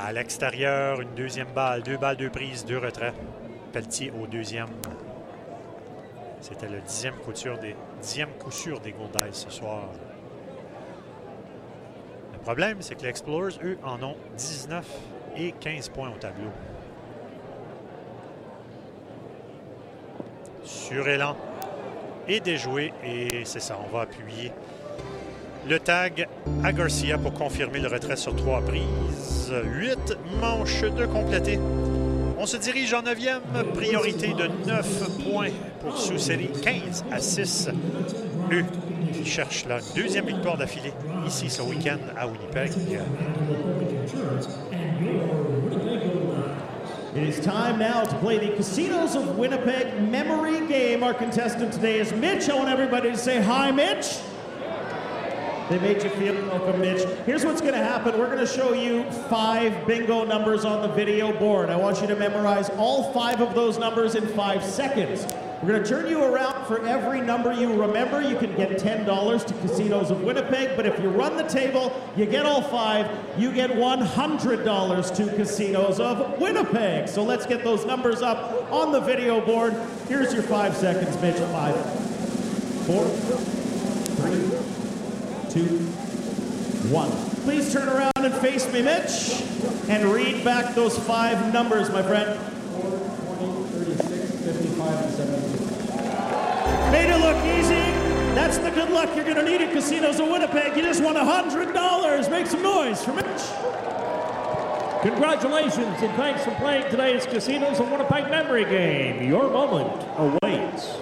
À l'extérieur, une deuxième balle. 2 balles, 2 prises, 2 retraits. Pelletier au deuxième. C'était le 10e coup sûr des Goldeyes ce soir. Le problème, c'est que les Explorers, eux, en ont 19 et 15 points au tableau. Sur élan et déjoué. Et c'est ça, on va appuyer le tag à Garcia pour confirmer le retrait sur 3 prises. 8 manches de compléter. On se dirige en 9e. Priorité de 9 points pour Sioux City. 15 à 6. Eux qui cherchent la 2e victoire d'affilée ici ce week-end à Winnipeg. It is time now to play the Casinos of Winnipeg memory game. Our contestant today is Mitch. I want everybody to say hi, Mitch. They made you feel welcome, Mitch. Here's what's going to happen. We're going to show you 5 bingo numbers on the video board. I want you to memorize all 5 of those numbers in 5 seconds. We're going to turn you around for every number you remember. You can get $10 to Casinos of Winnipeg, but if you run the table, you get all 5, you get $100 to Casinos of Winnipeg. So let's get those numbers up on the video board. Here's your 5 seconds, Mitch. 5, 4, 3, 2, 1. Please turn around and face me, Mitch, and read back those 5 numbers, my friend. 4, 20, 36, 55, and 72. Made it look easy. That's the good luck you're going to need at Casinos of Winnipeg. You just won $100. Make some noise for Mitch. Congratulations and thanks for playing today's Casinos of Winnipeg memory game. Your moment awaits.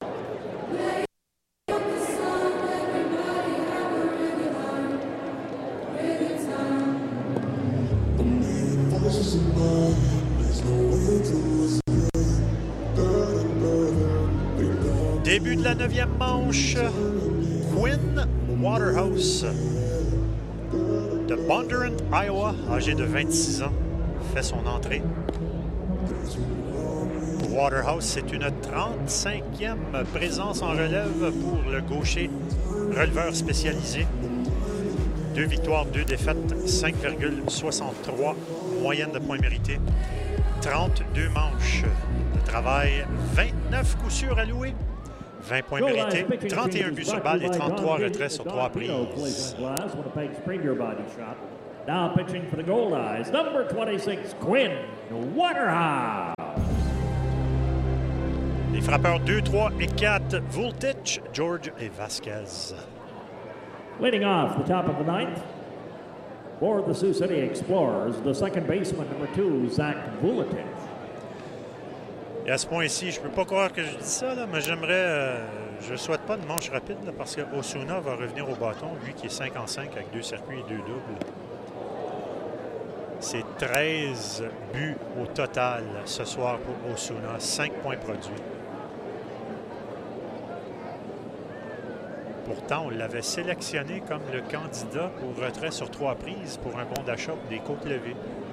Début de la 9e manche, Quinn Waterhouse de Bondurant, Iowa, âgé de 26 ans, fait son entrée. Waterhouse, c'est une 35e présence en relève pour le gaucher releveur spécialisé. 2 victoires, 2 défaites, 5,63 moyenne de points mérités, 32 manches de travail, 29 coups sûrs alloués. 20 points mérités, 31 buts sur balle et 33 retraits sur 3 prises. Now pitching for the Goldeyes, number 26, Quinn Waterhouse. Les frappeurs 2, 3 et 4, Vultich, George et Vasquez. Leading off the top of the 9th, for the Sioux City Explorers, the second baseman, number 2, Zach Vultich. Et à ce point-ci, je ne peux pas croire que je dis ça, là, mais j'aimerais... je ne souhaite pas une manche rapide, là, parce que Osuna va revenir au bâton, lui qui est 5 en 5 avec 2 circuits et 2 doubles. C'est 13 buts au total ce soir pour Osuna, 5 points produits. Pourtant, on l'avait sélectionné comme le candidat pour retrait sur 3 prises pour un bon d'achat pour des côtes levées.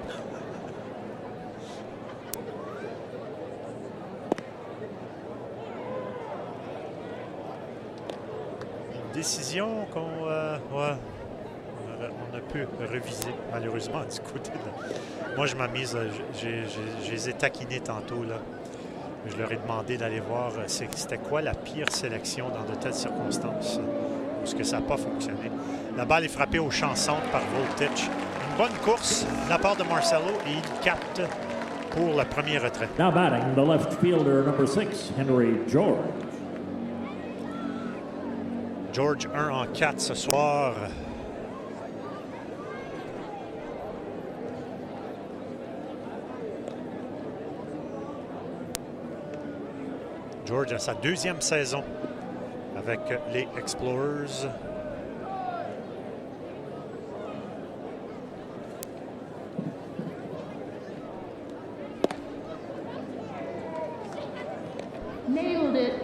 Décision qu'on on a pu reviser, malheureusement, du côté de... Moi, je m'amuse, je les ai taquinés tantôt, là. Je leur ai demandé d'aller voir c'était quoi la pire sélection dans de telles circonstances, parce que ça n'a pas fonctionné. La balle est frappée au champ centre par Vultich. Une bonne course de la part de Marcelo et il capte pour le premier retrait. Now batting, the left fielder, number 6, Henry George. George 1 en 4 ce soir. George a sa 2e saison avec les Explorers. Nailed it.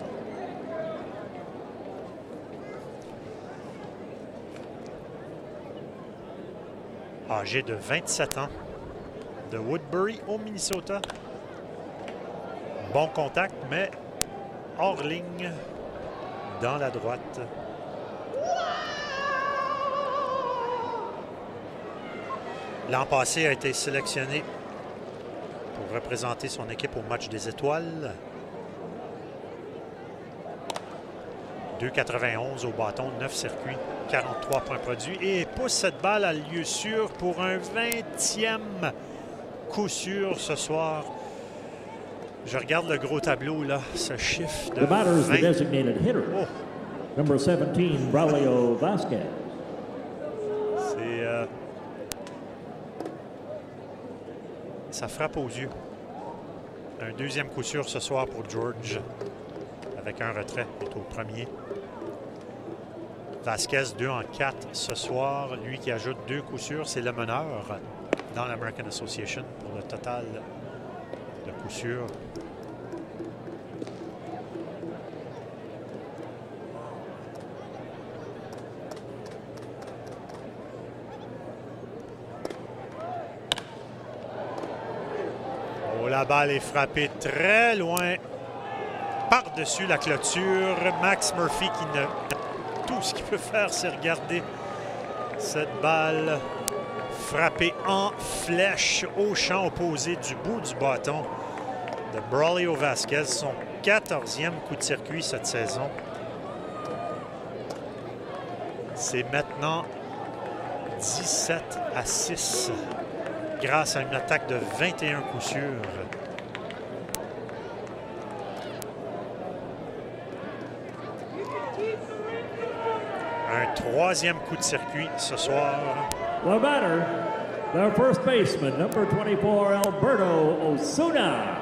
Âgé de 27 ans, de Woodbury au Minnesota. Bon contact, mais hors ligne dans la droite. L'an passé, a été sélectionné pour représenter son équipe au match des étoiles. 2,91 au bâton, 9 circuits, 43 points produits. Et pousse cette balle à lieu sûr pour un 20e coup sûr ce soir. Je regarde le gros tableau, là, ce chiffre de The batter is 20. the designated hitter. Oh, Number 17, Braulio Vasquez. c'est... ça frappe aux yeux. Un 2e coup sûr ce soir pour George. Avec un retrait, il est au premier. Vasquez, 2 en 4 ce soir. Lui qui ajoute 2 coups sûrs, c'est le meneur dans l'American Association pour le total de coups sûrs. Oh, la balle est frappée très loin par-dessus la clôture. Max Murphy qui ne... Tout ce qu'il peut faire, c'est regarder cette balle frappée en flèche au champ opposé du bout du bâton de Braulio Vasquez. Son 14e coup de circuit cette saison. C'est maintenant 17-6 grâce à une attaque de 21 coups sûrs. Un 3e coup de circuit ce soir. The batter, the first baseman, number 24, Alberto Osuna.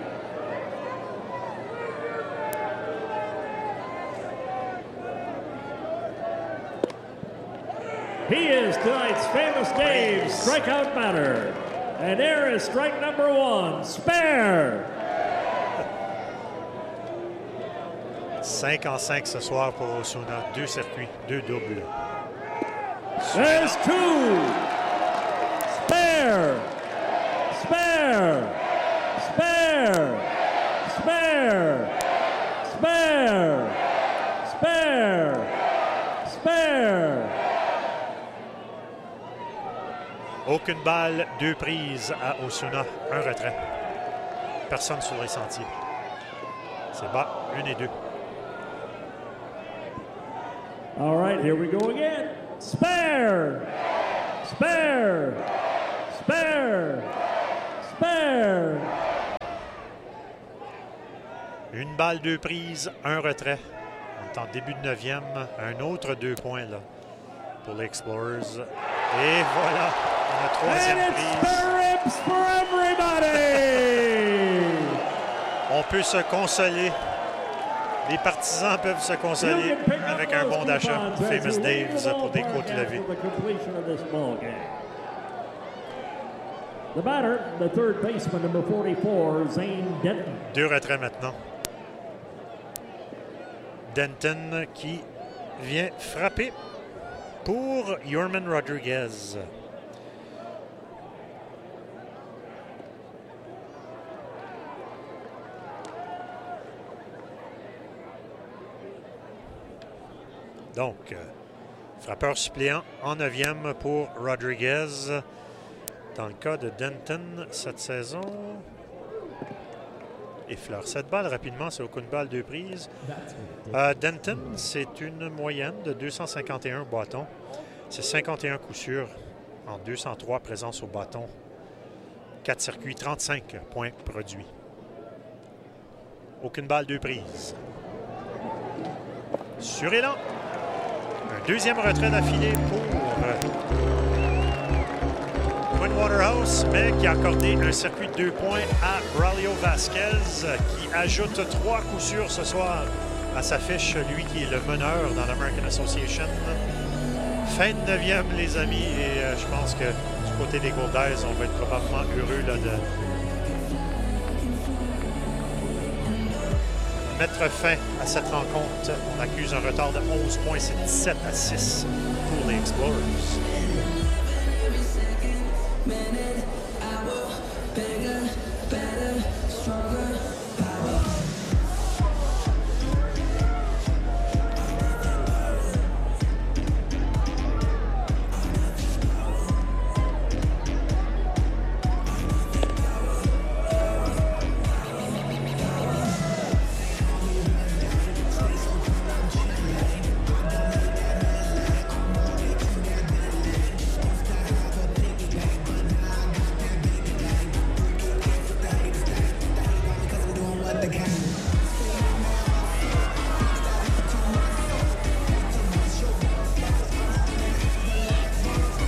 He is tonight's famous Dave's strikeout batter. And there is strike number 1, spare. 5 en 5 ce soir pour Osuna. 2 circuits, 2 doubles. There's 2. Spare. Spare. Spare. Spare. Spare. Spare. Spare. Aucune balle, 2 prises à Osuna. Un retrait. Personne sur les sentiers. C'est bas, 1 et 2. All right, here we go again. Spare. Spare. Spare. Spare. Une balle, 2 prises, un retrait. On est en début de 9e. Un autre 2 points là pour les Explorers. Et voilà, la 3e And it's prise. spare ribs for everybody. On peut se consoler. Les partisans peuvent se consoler avec un bon d'achat. Famous Dave's pour des côtes levées. The batter, the third baseman, number 44, Zane Denton. 2 retraits maintenant. Denton qui vient frapper pour Yorman Rodriguez. Donc, frappeur suppléant en 9e pour Rodriguez. Dans le cas de Denton, cette saison, effleure cette balle rapidement. C'est aucune balle, 2 prises. Denton, c'est une moyenne de 251 bâtons. C'est 51 coups sûrs en 203 présences au bâton. 4 circuits, 35 points produits. Aucune balle, 2 prises. Sur élan. Un 2e retrait d'affilée pour Quinn Waterhouse, mais qui a accordé un circuit de 2 points à Braulio Vasquez, qui ajoute 3 coups sûrs ce soir à sa fiche, lui qui est le meneur dans l'American Association. Fin de 9e, les amis, et je pense que du côté des Goldeyes, on va être probablement heureux là, de mettre fin à cette rencontre. On accuse un retard de 11 points, c'est 17-6 pour les Explorers.